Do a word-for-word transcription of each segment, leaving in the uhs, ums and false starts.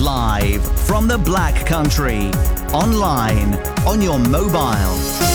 Live from the Black Country. Online, on your mobile.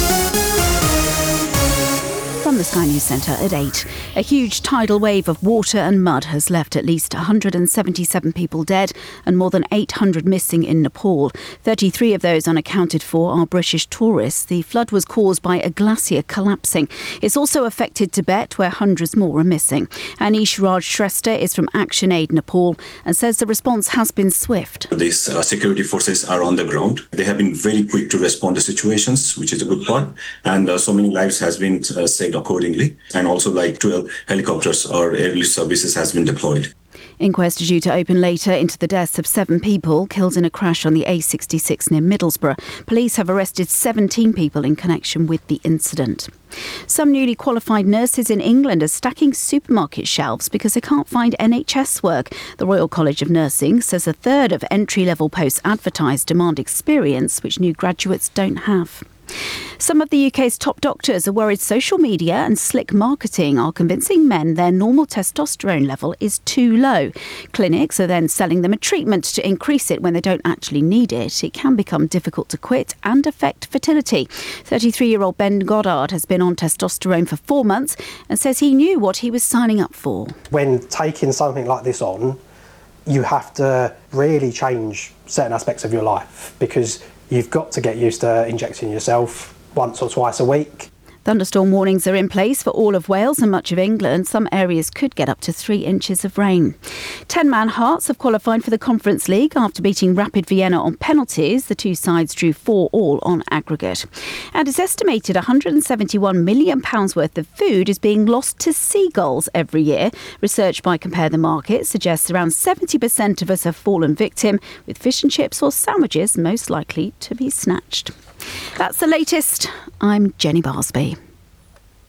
From the Sky News Centre at eight. A huge tidal wave of water and mud has left at least one hundred seventy-seven people dead and more than eight hundred missing in Nepal. thirty-three of those unaccounted for are British tourists. The flood was caused by a glacier collapsing. It's also affected Tibet, where hundreds more are missing. Anish Raj Shrestha is from ActionAid Nepal and says the response has been swift. These uh, security forces are on the ground. They have been very quick to respond to situations, which is a good part. And uh, so many lives has been uh, saved accordingly, and also like twelve helicopters or air relief services has been deployed. Inquest is due to open later into the deaths of seven people killed in a crash on the A sixty-six near Middlesbrough. Police have arrested seventeen people in connection with the incident. Some newly qualified nurses in England are stacking supermarket shelves because they can't find N H S work. The Royal College of Nursing says a third of entry-level posts advertised demand experience, which new graduates don't have. Some of the U K's top doctors are worried social media and slick marketing are convincing men their normal testosterone level is too low. Clinics are then selling them a treatment to increase it when they don't actually need it. It can become difficult to quit and affect fertility. thirty-three-year-old Ben Goddard has been on testosterone for four months and says he knew what he was signing up for. When taking something like this on, you have to really change certain aspects of your life because you've got to get used to injecting yourself once or twice a week. Thunderstorm warnings are in place for all of Wales and much of England. Some areas could get up to three inches of rain. Ten-man Hearts have qualified for the Conference League after beating Rapid Vienna on penalties. The two sides drew four all on aggregate. And it's estimated one hundred seventy-one million pounds worth of food is being lost to seagulls every year. Research by Compare the Market suggests around seventy percent of us have fallen victim, with fish and chips or sandwiches most likely to be snatched. That's the latest. I'm Jenny Barsby.